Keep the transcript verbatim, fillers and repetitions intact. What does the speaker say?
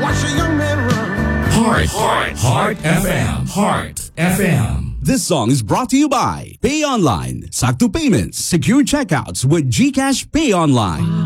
watch a young man run. Heart, Heart, Heart F M, Heart F M. This song is brought to you by Pay Online, Sakto Payments, secure checkouts with GCash Pay Online.